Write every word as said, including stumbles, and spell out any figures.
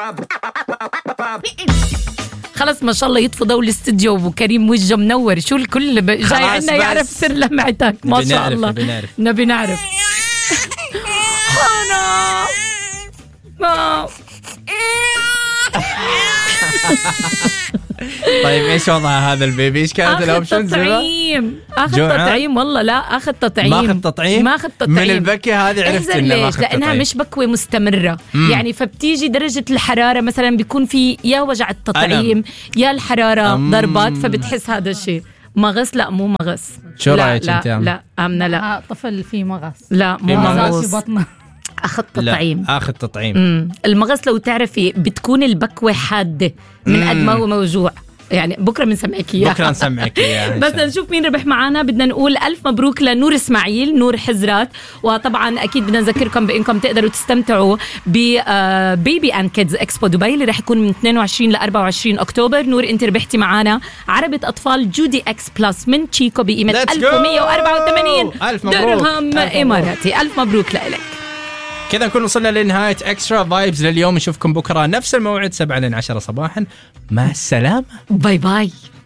خلص ما شاء الله يطفوا ضوء الاستديو وكريم وجهه منور. شو الكل ب... جاي عنا يعرف سر لمعتك. ما شاء الله بنعرف. نبي نعرف. أنا ما طيب ايش وضع هذا البيبي؟ ايش كانت الاوبشنز؟ تطعيم. اخذ تطعيم والله. لا اخذ تطعيم. ما اخذ تطعيم؟ ما اخذ تطعيم من البكه هذه عرفت انه ما اخذ لانها تطعيم. مش بكوه مستمره. مم. يعني فبتيجي درجه الحراره مثلا بيكون في يا وجع التطعيم ألم. يا الحراره أم. ضربات فبتحس هذا الشيء. مغص؟ لا مو مغص. شو رايك انت؟ لا لا امنه لا. آه طفل فيه مغص. لا مو مغص. بطنه. اخذ تطعيم. اخذ تطعيم. مم. المغص لو تعرفي بتكون البكوه حاده من قد ما هو موجوع. يعني بكره بنسمعك اياها. بكره نسمعك اياها. بس نشوف مين ربح معنا. بدنا نقول الف مبروك لنور اسماعيل، نور حزرات. وطبعا اكيد بدنا نذكركم بانكم تقدروا تستمتعوا ببيبي اند كيدز اكسبو دبي اللي راح يكون من اثنين وعشرين ل أربعة وعشرين اكتوبر. نور انت ربحتي معنا عربه اطفال جودي اكس بلس من تشيكو بقيمه ألف ومية وأربعة وثمانين درهم اماراتي. الف مبروك لك. كذا نكون وصلنا لنهاية اكسترا فايبز لليوم. نشوفكم بكرة نفس الموعد سبعة لين عشرة صباحا. مع السلامة. باي باي.